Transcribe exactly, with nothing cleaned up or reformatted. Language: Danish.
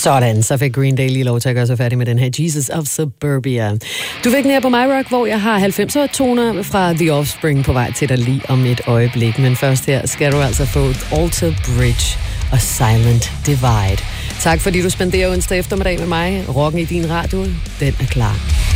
Sådan, så fik Green Day lige lov til at gøre sig færdig med den her Jesus of Suburbia. Du fik den her på MyRock, hvor jeg har halvfemser-toner fra The Offspring på vej til dig lige om et øjeblik. Men først her skal du altså få Alter Bridge og Silent Divide. Tak fordi du spenderer onsdag eftermiddag med mig. Rocken i din radio, den er klar.